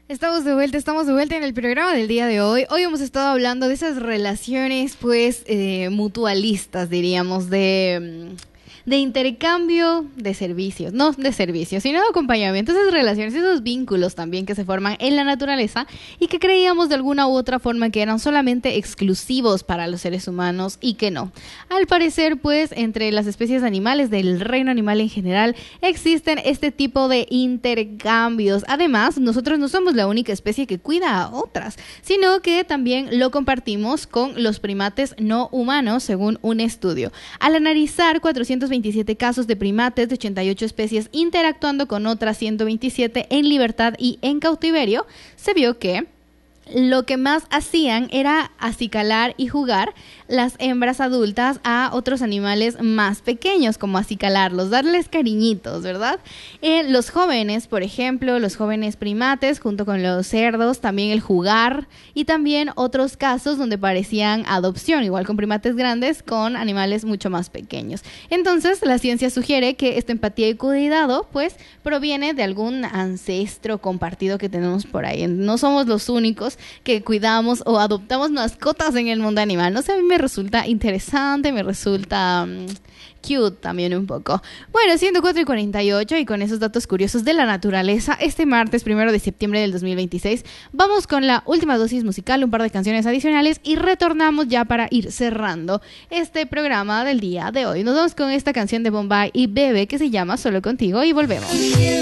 Estamos de vuelta en el programa del día de hoy. Hoy hemos estado hablando de esas relaciones, pues, mutualistas, diríamos, de intercambio de servicios, no de servicios, sino de acompañamiento, esas relaciones, esos vínculos también que se forman en la naturaleza y que creíamos de alguna u otra forma que eran solamente exclusivos para los seres humanos y que no. Al parecer, pues, entre las especies animales del reino animal en general existen este tipo de intercambios. Además, nosotros no somos la única especie que cuida a otras, sino que también lo compartimos con los primates no humanos, según un estudio. Al analizar 427 casos de primates de 88 especies interactuando con otras 127 en libertad y en cautiverio, se vio que lo que más hacían era acicalar y jugar las hembras adultas a otros animales más pequeños, como acicalarlos, darles cariñitos, ¿verdad? Los jóvenes, por ejemplo, los jóvenes primates junto con los cerdos, también el jugar y también otros casos donde parecían adopción, igual con primates grandes con animales mucho más pequeños. Entonces, la ciencia sugiere que esta empatía y cuidado, pues, proviene de algún ancestro compartido que tenemos por ahí. No somos los únicos que cuidamos o adoptamos mascotas en el mundo animal. No sé, a mí me resulta interesante, me resulta cute también un poco. Bueno, siendo 4:48 y con esos datos curiosos de la naturaleza, este martes 1 de septiembre del 2026, vamos con la última dosis musical, un par de canciones adicionales y retornamos ya para ir cerrando este programa del día de hoy. Nos vamos con esta canción de Bombay y Bebe que se llama Solo Contigo y volvemos.